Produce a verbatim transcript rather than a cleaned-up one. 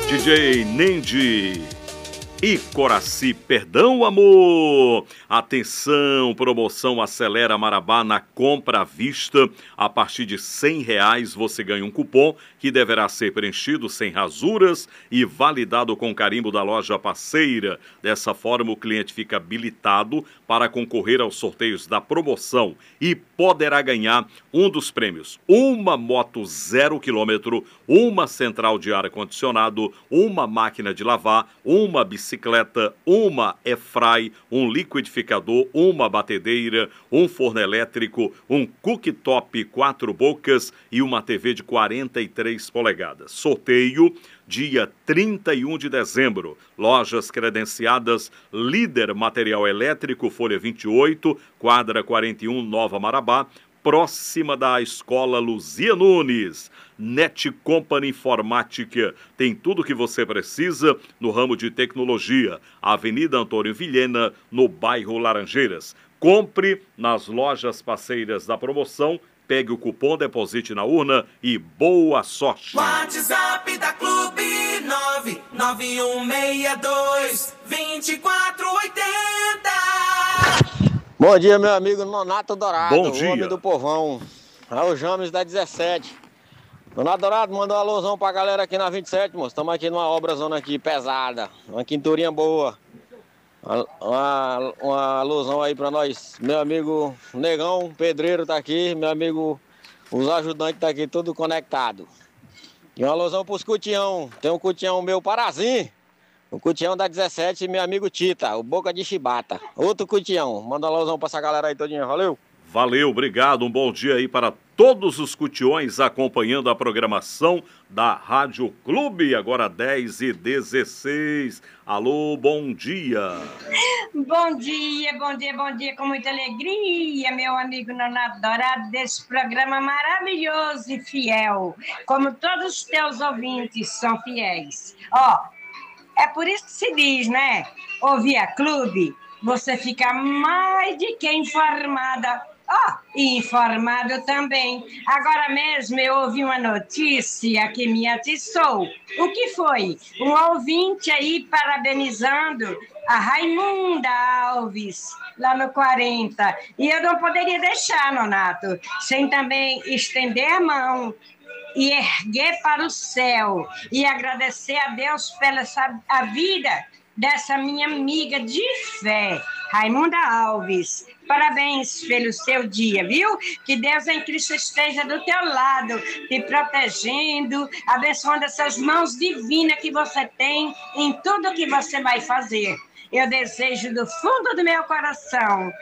D J Nendi e Coraci, perdão, amor. Atenção, promoção Acelera Marabá na compra à vista. A partir de cem reais você ganha um cupom que deverá ser preenchido sem rasuras e validado com carimbo da loja parceira. Dessa forma, o cliente fica habilitado para concorrer aos sorteios da promoção e poderá ganhar um dos prêmios: uma moto zero quilômetro, uma central de ar-condicionado, uma máquina de lavar, uma bicicleta, uma airfry, um liquidificador, uma batedeira, um forno elétrico, um cooktop quatro bocas e uma T V de quarenta e três polegadas. Sorteio dia trinta e um de dezembro. Lojas credenciadas: Líder Material Elétrico, Folha vinte e oito, quadra quarenta e um, Nova Marabá, próxima da Escola Luzia Nunes. Net Company Informática tem tudo o que você precisa no ramo de tecnologia. Avenida Antônio Vilhena, no bairro Laranjeiras. Compre nas lojas parceiras da promoção, pegue o cupom, deposite na urna e boa sorte. WhatsApp da Clube nove nove um seis dois, dois quatro oito zero. Bom dia, meu amigo Nonato Dourado. Bom dia. O homem do povão. É o James da dezessete. Nonato Dourado, mandou um alôzão pra galera aqui na vinte e sete, moço. Estamos aqui numa obra zona aqui pesada. Uma quinturinha boa. Uma, uma, uma alusão aí pra nós. Meu amigo Negão, pedreiro tá aqui. Meu amigo, os ajudantes tá aqui, tudo conectado. E uma alusão pros cutião. Tem um cutião meu, Parazinho. O cutião da dezessete e meu amigo Tita, o Boca de Chibata. Outro cutião. Manda uma alusão pra essa galera aí todinha. Valeu. Valeu, obrigado. Um bom dia aí para todos os cutiões acompanhando a programação da Rádio Clube. Agora dez e dezesseis. Alô, bom dia. Bom dia, bom dia, bom dia, com muita alegria, meu amigo Nonato Dourado, desse programa maravilhoso e fiel, como todos os teus ouvintes são fiéis. Ó, é por isso que se diz, né? Ouvir a Clube, você fica mais de que informada. Ó, e informado também. Agora mesmo eu ouvi uma notícia que me atiçou. O que foi? Um ouvinte aí parabenizando a Raimunda Alves, lá no quarenta. E eu não poderia deixar, Nonato, sem também estender a mão e erguer para o céu e agradecer a Deus pela a vida dessa minha amiga de fé, Raimunda Alves. Parabéns pelo seu dia, viu? Que Deus em Cristo esteja do teu lado, te protegendo, abençoando essas mãos divinas que você tem em tudo que você vai fazer. Eu desejo do fundo do meu coração